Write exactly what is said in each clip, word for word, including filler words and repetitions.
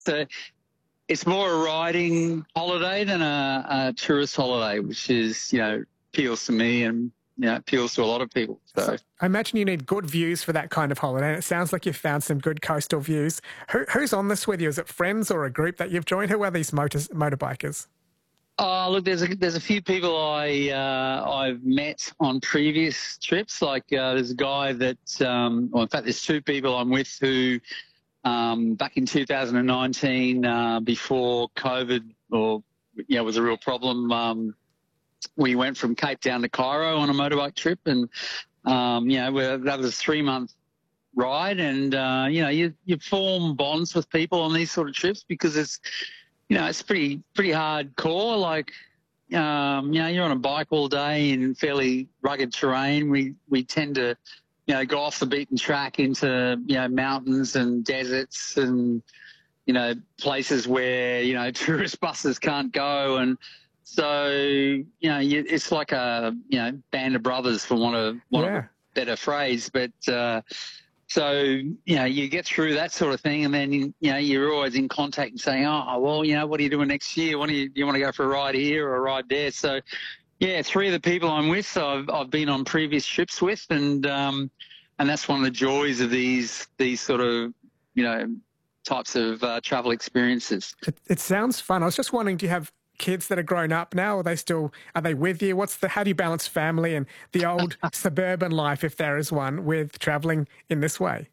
So it's more a riding holiday than a, a tourist holiday, which is, you know, appeals to me and, you know, appeals to a lot of people. So. So I imagine you need good views for that kind of holiday, and it sounds like you've found some good coastal views. Who, who's on this with you? Is it friends or a group that you've joined? Who are these motors, motorbikers? Oh, look, there's a, there's a few people I, uh, I've met on previous trips. Like uh, there's a guy that, um, well, in fact, there's two people I'm with who um, back in two thousand nineteen, uh, before COVID or, you know, was a real problem, um, we went from Cape Town to Cairo on a motorbike trip, and um, you know, we're, that was a three-month ride, and uh, you know, you you form bonds with people on these sort of trips because it's, you know, it's pretty pretty hardcore. Like, um, you know, you're on a bike all day in fairly rugged terrain. We we tend to, you know, go off the beaten track into, you know, mountains and deserts and, you know, places where, you know, tourist buses can't go. And so, you know, you, it's like a, you know, band of brothers, for want of, want Yeah. of a better phrase. But uh, so, you know, you get through that sort of thing, and then, you know, you're always in contact and saying, oh, well, you know, what are you doing next year? What do you, do you want to go for a ride here or a ride there? So, yeah, three of the people I'm with, I've, I've been on previous trips with, and um, and that's one of the joys of these these sort of, you know, types of uh, travel experiences. It, it sounds fun. I was just wondering, do you have kids that are grown up now? Are they still, are they with you? What's the, how do you balance family and the old suburban life, if there is one, with traveling in this way?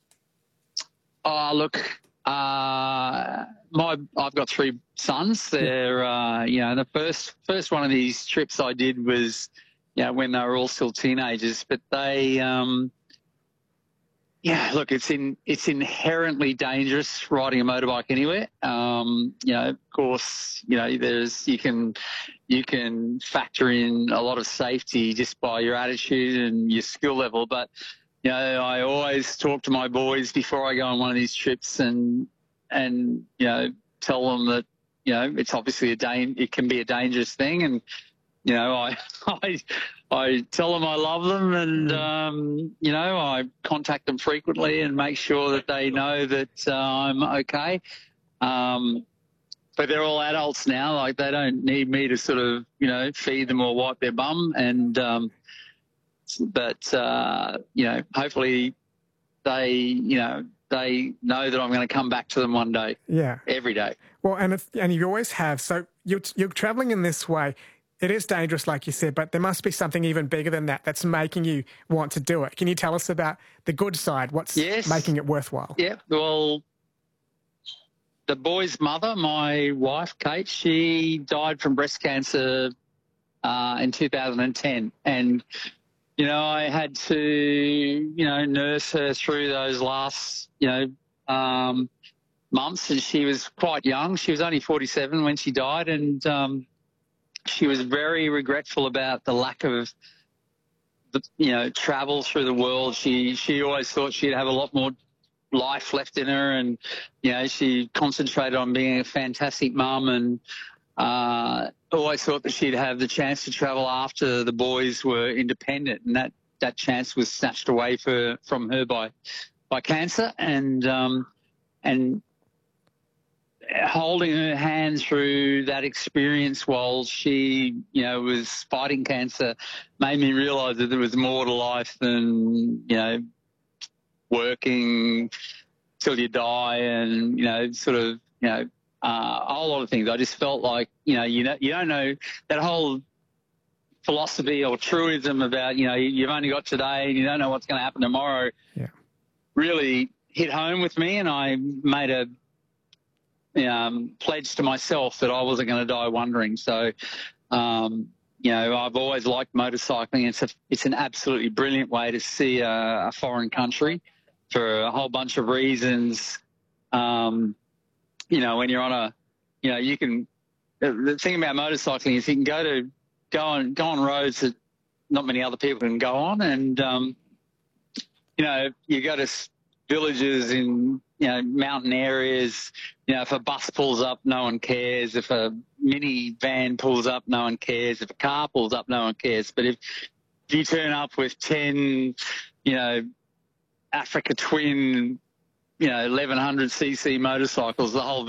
Oh, look, uh, my I've got three sons. They're, uh, you know, the first first one of these trips I did was, you know, when they were all still teenagers. But they, um, yeah, look, it's in it's inherently dangerous riding a motorbike anywhere. Um, you know, of course, you know, there's you can you can factor in a lot of safety just by your attitude and your skill level, but you know, I always talk to my boys before I go on one of these trips, and and you know, tell them that, you know, it's obviously a dan- it can be a dangerous thing, and you know, I I I tell them I love them, and um, you know, I contact them frequently and make sure that they know that uh, I'm okay. Um, but they're all adults now; like, they don't need me to sort of, you know, feed them or wipe their bum, and um, but uh, you know, hopefully they, you know, they know that I'm going to come back to them one day. Yeah, every day. Well, and it's, and you always have. So you're you're traveling in this way. It is dangerous, like you said, but there must be something even bigger than that that's making you want to do it. Can you tell us about the good side? What's yes. making it worthwhile? Yeah, well, the boy's mother, my wife, Kate, she died from breast cancer uh, in two thousand ten. And, you know, I had to, you know, nurse her through those last, you know, um, months. And she was quite young. She was only forty-seven when she died. And, um, she was very regretful about the lack of, the, you know, travel through the world. She she always thought she'd have a lot more life left in her, and you know, she concentrated on being a fantastic mum, and uh, always thought that she'd have the chance to travel after the boys were independent, and that that chance was snatched away for, from her by by cancer, and um, and. holding her hand through that experience while she, you know, was fighting cancer made me realise that there was more to life than, you know, working till you die and, you know, sort of, you know, uh, a whole lot of things. I just felt like, you know, you know, you don't know that whole philosophy or truism about, you know, you've only got today and you don't know what's going to happen tomorrow. Yeah. Really hit home with me, and I made a Um, pledged to myself that I wasn't going to die wondering. So, um, you know, I've always liked motorcycling. It's a, it's an absolutely brilliant way to see a, a foreign country for a whole bunch of reasons. Um, you know, when you're on a, you know, you can, the, the thing about motorcycling is you can go to, go on, go on roads that not many other people can go on. And, um, you know, you go to villages in, you know, mountain areas. You know, if a bus pulls up, no one cares. If a mini van pulls up, no one cares. If a car pulls up, no one cares. But if, if you turn up with ten, you know, Africa Twin, you know, eleven hundred c c motorcycles, the whole